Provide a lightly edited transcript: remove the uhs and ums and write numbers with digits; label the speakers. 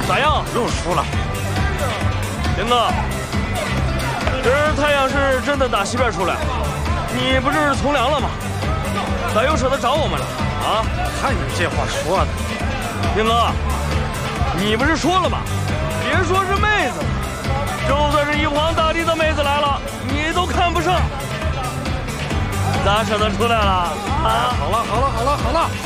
Speaker 1: 咋样？
Speaker 2: 又输了。
Speaker 1: 林哥，今儿太阳是真的打西边出来，你不是从良了吗？咋又舍得找我们了啊？
Speaker 2: 看你这话说的，
Speaker 1: 林哥，你不是说了吗？别说是妹子了，就算是玉皇大帝的妹子来了，你都看不上，咋舍得出来了啊？
Speaker 2: 好了，